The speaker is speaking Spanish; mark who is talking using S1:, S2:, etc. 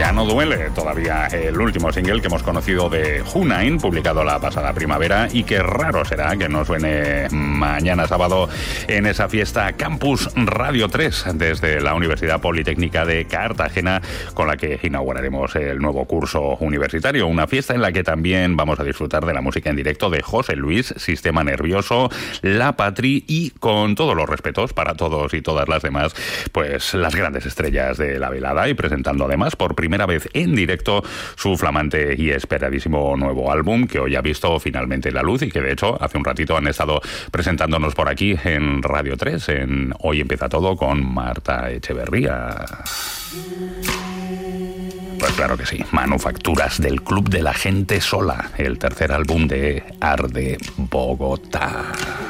S1: Ya no duele todavía el último single que hemos conocido de Hunain, publicado la pasada primavera, y qué raro será que no suene mañana sábado en esa fiesta Campus Radio 3 desde la Universidad Politécnica de Cartagena, con la que inauguraremos el nuevo curso universitario. Una fiesta en la que también vamos a disfrutar de la música en directo de José Luis, Sistema Nervioso, La Patri y, con todos los respetos para todos y todas las demás, pues las grandes estrellas de la velada, y presentando además por primera vez en directo su flamante y esperadísimo nuevo álbum, que hoy ha visto finalmente la luz y que de hecho hace un ratito han estado presentándonos por aquí en Radio 3 en Hoy Empieza Todo con Marta Echeverría. Pues claro que sí, Manufacturas del Club de la Gente Sola, el tercer álbum de Arde Bogotá.